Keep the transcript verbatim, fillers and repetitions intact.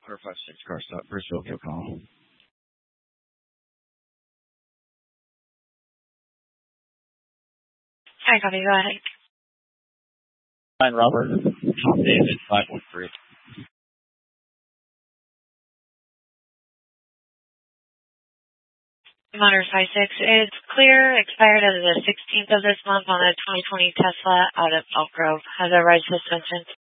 Four five six car stop. First Tokyo call. Hi, copy. Go ahead. Fine, Robert. Tom David, five one three. Motor five six. It's clear. Expired as the sixteenth of this month on a twenty twenty Tesla out of Elk Grove. Has a ride suspension.